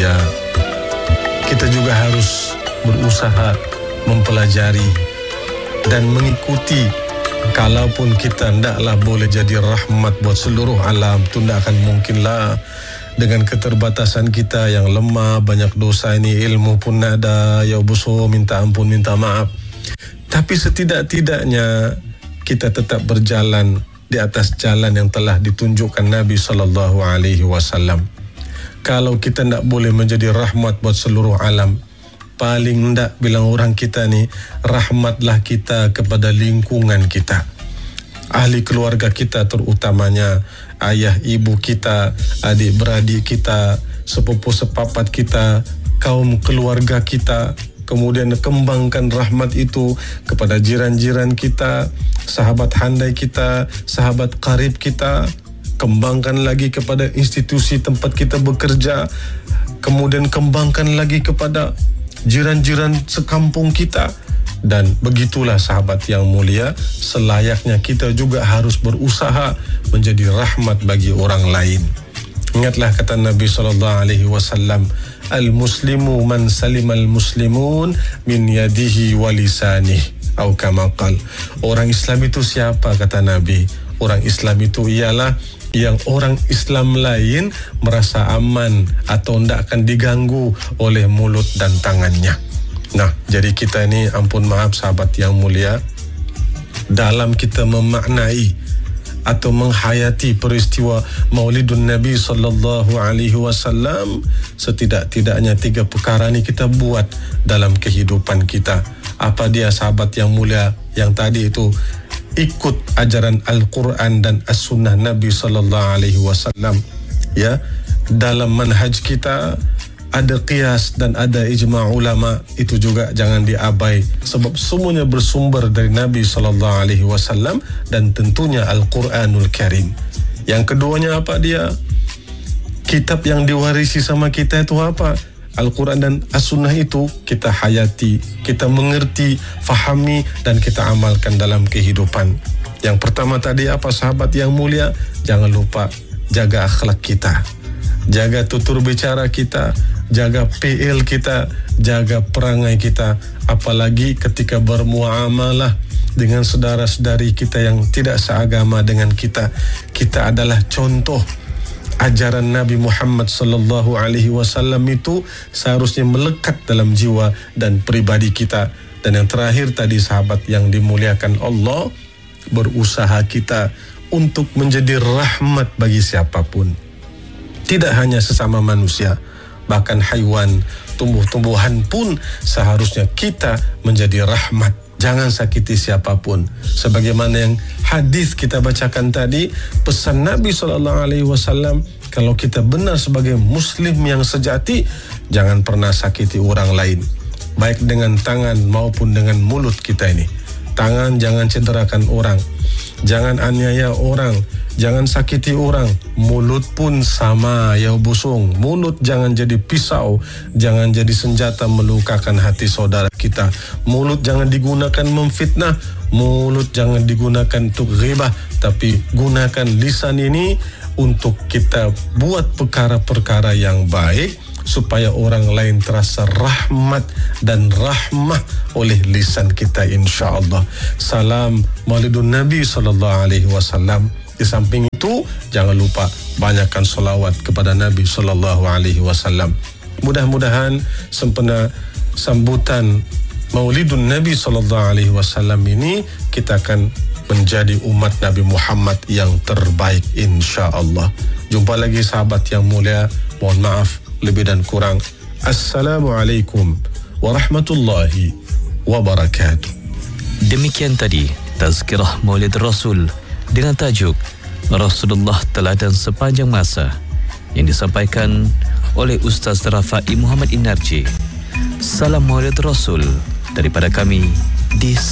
mulia, kita juga harus berusaha mempelajari dan mengikuti. Kalaupun kita ndaklah boleh jadi rahmat buat seluruh alam, itu ndak akan mungkinlah. Dengan keterbatasan kita yang lemah, banyak dosa ini, ilmu pun ada, ya buso, minta ampun, minta maaf. Tapi setidak-tidaknya kita tetap berjalan di atas jalan yang telah ditunjukkan Nabi SAW. Kalau kita ndak boleh menjadi rahmat buat seluruh alam, paling ndak bilang orang kita ni, rahmatlah kita kepada lingkungan kita, ahli keluarga kita, terutamanya ayah ibu kita, adik-beradik kita, sepupu sepapat kita, kaum keluarga kita. Kemudian kembangkan rahmat itu kepada jiran-jiran kita, sahabat handai kita, sahabat karib kita. Kembangkan lagi kepada institusi tempat kita bekerja. Kemudian kembangkan lagi kepada jiran-jiran sekampung kita. Dan begitulah sahabat yang mulia, selayaknya kita juga harus berusaha menjadi rahmat bagi orang lain. Ingatlah kata Nabi SAW, al-muslimu man salimal muslimun min yadihi wa lisanih, atau kama qala. Orang Islam itu siapa, kata Nabi? Orang Islam itu ialah yang orang Islam lain merasa aman atau tidak akan diganggu oleh mulut dan tangannya. Nah, jadi kita ini, ampun maaf sahabat yang mulia, dalam kita memaknai atau menghayati peristiwa Maulidun Nabi SAW, setidak-tidaknya 3 perkara ini kita buat dalam kehidupan kita. Apa dia sahabat yang mulia? Yang tadi itu, ikut ajaran Al-Quran dan As-Sunnah Nabi SAW. Ya, dalam manhaj kita ada qiyas dan ada ijma' ulama, itu juga jangan diabai, sebab semuanya bersumber dari Nabi SAW dan tentunya Al-Quranul Karim. Yang keduanya apa dia? Kitab yang diwarisi sama kita itu apa? Al-Quran dan As-Sunnah itu kita hayati, kita mengerti, fahami dan kita amalkan dalam kehidupan. Yang pertama tadi apa sahabat yang mulia? Jangan lupa jaga akhlak kita, jaga tutur bicara kita, jaga PL kita, jaga perangai kita. Apalagi ketika bermuamalah dengan saudara-saudari kita yang tidak seagama dengan kita. Kita adalah contoh. Ajaran Nabi Muhammad SAW itu seharusnya melekat dalam jiwa dan pribadi kita. Dan yang terakhir tadi sahabat yang dimuliakan Allah, berusaha kita untuk menjadi rahmat bagi siapapun. Tidak hanya sesama manusia, bahkan haiwan, tumbuh-tumbuhan pun seharusnya kita menjadi rahmat. Jangan sakiti siapapun. Sebagaimana yang hadis kita bacakan tadi, pesan Nabi SAW, kalau kita benar sebagai muslim yang sejati, jangan pernah sakiti orang lain, baik dengan tangan maupun dengan mulut kita ini. Tangan jangan cederakan orang, jangan aniaya orang, jangan sakiti orang. Mulut pun sama, ya busung. Mulut jangan jadi pisau, jangan jadi senjata melukakan hati saudara kita. Mulut jangan digunakan memfitnah, mulut jangan digunakan untuk ghibah, tapi gunakan lisan ini untuk kita buat perkara-perkara yang baik, supaya orang lain terasa rahmat dan rahmah oleh lisan kita, insya-Allah. Salam Maulidun Nabi SAW. Di samping itu, jangan lupa banyakkan salawat kepada Nabi SAW. Mudah-mudahan sempena sambutan Maulidun Nabi SAW ini, kita akan menjadi umat Nabi Muhammad yang terbaik, insya-Allah. Jumpa lagi sahabat yang mulia. Mohon maaf lebih dan kurang. Assalamualaikum warahmatullahi wabarakatuh. Demikian tadi Tazkirah Maulid Rasul dengan tajuk Rasulullah Teladan Sepanjang Masa yang disampaikan oleh Ustaz Rafai Muhammad Inarji. Salam Maulid Rasul daripada kami di